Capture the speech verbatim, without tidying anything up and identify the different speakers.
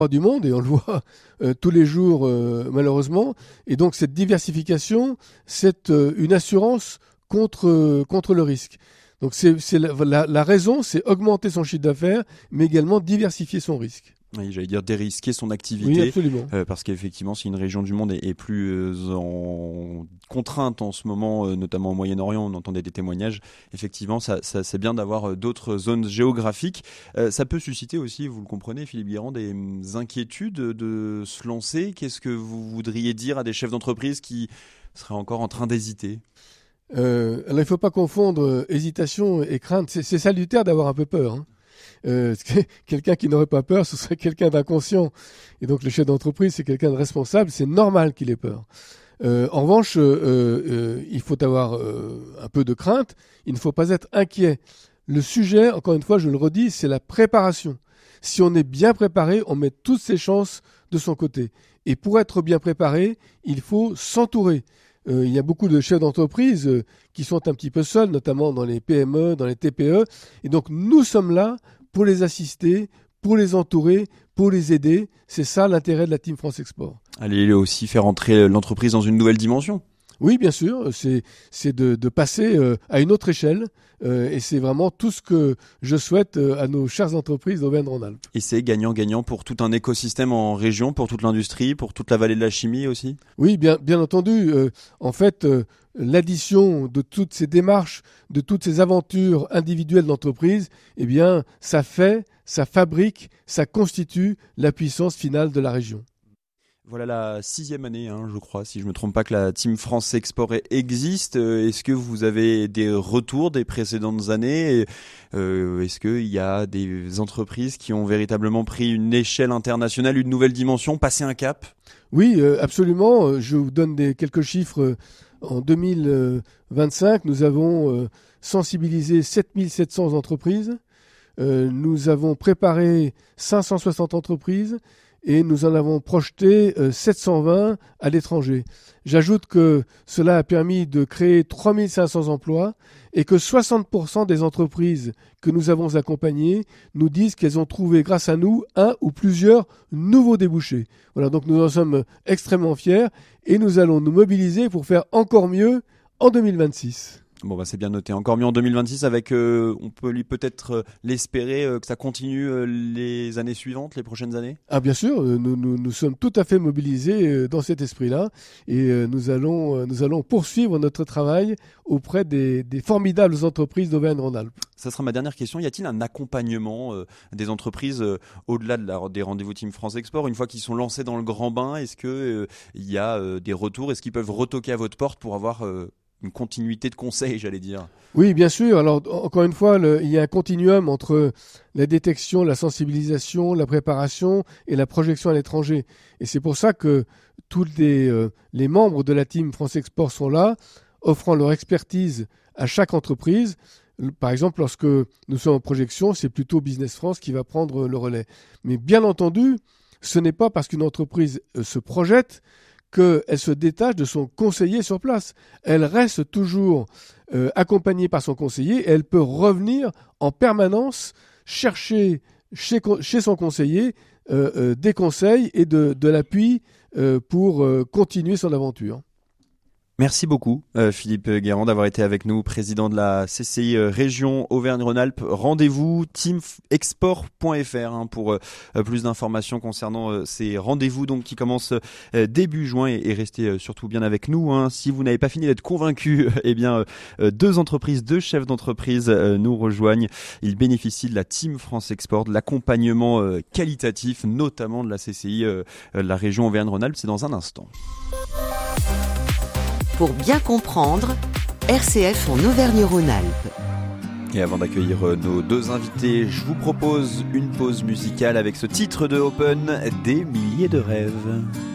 Speaker 1: du monde et on le voit euh, tous les jours euh, malheureusement. Et donc cette diversification, c'est euh, une assurance contre, euh, contre le risque. Donc c'est, c'est la, la, la raison, c'est augmenter son chiffre d'affaires, mais également diversifier son risque.
Speaker 2: Oui, j'allais dire dérisquer son activité.
Speaker 1: Oui, absolument.
Speaker 2: Euh, parce qu'effectivement, si une région du monde est, est plus euh, en contrainte en ce moment, euh, notamment au Moyen-Orient, on entendait des témoignages, effectivement, ça, ça, c'est bien d'avoir euh, d'autres zones géographiques. Euh, ça peut susciter aussi, vous le comprenez, Philippe Guérand, des euh, inquiétudes de se lancer. Qu'est-ce que vous voudriez dire à des chefs d'entreprise qui seraient encore en train d'hésiter ?
Speaker 1: euh, Alors, il ne faut pas confondre euh, hésitation et crainte. C'est, c'est salutaire d'avoir un peu peur, hein. Euh, quelqu'un qui n'aurait pas peur, ce serait quelqu'un d'inconscient. Et donc le chef d'entreprise, c'est quelqu'un de responsable, c'est normal qu'il ait peur. Euh, en revanche, euh, euh, il faut avoir euh, un peu de crainte, il ne faut pas être inquiet. Le sujet, encore une fois, je le redis, c'est la préparation. Si on est bien préparé, on met toutes ses chances de son côté. Et pour être bien préparé, il faut s'entourer. Euh, il y a beaucoup de chefs d'entreprise euh, qui sont un petit peu seuls, notamment dans les P M E, dans les T P E. Et donc nous sommes là pour les assister, pour les entourer, pour les aider. C'est ça l'intérêt de la Team France Export.
Speaker 2: Allez aussi faire entrer l'entreprise dans une nouvelle dimension.
Speaker 1: Oui, bien sûr, c'est, c'est de, de passer euh, à une autre échelle euh, et c'est vraiment tout ce que je souhaite euh, à nos chères entreprises d'Auvergne-Rhône-Alpes.
Speaker 2: Et c'est gagnant-gagnant pour tout un écosystème en région, pour toute l'industrie, pour toute la vallée de la chimie aussi ?
Speaker 1: Oui, bien, bien entendu. Euh, en fait, euh, l'addition de toutes ces démarches, de toutes ces aventures individuelles d'entreprise, eh bien, ça fait, ça fabrique, ça constitue la puissance finale de la région.
Speaker 2: Voilà la sixième année, hein, je crois, si je ne me trompe pas, que la Team France Export existe. Est-ce que vous avez des retours des précédentes années ? euh, Est-ce qu'il y a des entreprises qui ont véritablement pris une échelle internationale, une nouvelle dimension, passé un cap ?
Speaker 1: Oui, euh, absolument. Je vous donne des, quelques chiffres. En deux mille vingt-cinq, nous avons euh, sensibilisé sept mille sept cents entreprises. Euh, nous avons préparé cinq cent soixante entreprises. Et nous en avons projeté euh, sept cent vingt à l'étranger. J'ajoute que cela a permis de créer trois mille cinq cents emplois et que soixante pour cent des entreprises que nous avons accompagnées nous disent qu'elles ont trouvé grâce à nous un ou plusieurs nouveaux débouchés. Voilà, donc nous en sommes extrêmement fiers et nous allons nous mobiliser pour faire encore mieux en deux mille vingt-six.
Speaker 2: Bon, bah c'est bien noté. Encore mieux en deux mille vingt-six avec, euh, on peut peut-être euh, l'espérer euh, que ça continue euh, les années suivantes, les prochaines années ?
Speaker 1: Ah bien sûr, euh, nous, nous, nous sommes tout à fait mobilisés euh, dans cet esprit-là et euh, nous, allons, euh, nous allons poursuivre notre travail auprès des, des formidables entreprises d'Auvergne-Rhône-Alpes.
Speaker 2: Ça sera ma dernière question. Y a-t-il un accompagnement euh, des entreprises euh, au-delà de la, des rendez-vous Team France Export ? Une fois qu'ils sont lancés dans le grand bain, est-ce qu'il euh, y a euh, des retours ? Est-ce qu'ils peuvent retoquer à votre porte pour avoir... Euh, une continuité de conseils, j'allais dire.
Speaker 1: Oui, bien sûr. Alors, encore une fois, le, il y a un continuum entre la détection, la sensibilisation, la préparation et la projection à l'étranger. Et c'est pour ça que tous les, euh, les membres de la Team France Export sont là, offrant leur expertise à chaque entreprise. Par exemple, lorsque nous sommes en projection, c'est plutôt Business France qui va prendre le relais. Mais bien entendu, ce n'est pas parce qu'une entreprise euh, se projette qu'elle se détache de son conseiller sur place. Elle reste toujours euh, accompagnée par son conseiller et elle peut revenir en permanence chercher chez, chez son conseiller euh, euh, des conseils et de, de l'appui euh, pour euh, continuer son aventure.
Speaker 2: Merci beaucoup euh, Philippe Guérand d'avoir été avec nous, président de la C C I euh, Région Auvergne-Rhône-Alpes. Rendez-vous team export point f r hein, pour euh, plus d'informations concernant euh, ces rendez-vous donc qui commencent euh, début juin et, et restez euh, surtout bien avec nous. Hein. Si vous n'avez pas fini d'être convaincu, eh bien euh, deux entreprises, deux chefs d'entreprise euh, nous rejoignent. Ils bénéficient de la Team France Export, de l'accompagnement euh, qualitatif, notamment de la C C I euh, de la région Auvergne-Rhône-Alpes. C'est dans un instant.
Speaker 3: Pour bien comprendre, R C F en Auvergne-Rhône-Alpes.
Speaker 2: Et avant d'accueillir nos deux invités, je vous propose une pause musicale avec ce titre de Open, Des milliers de rêves.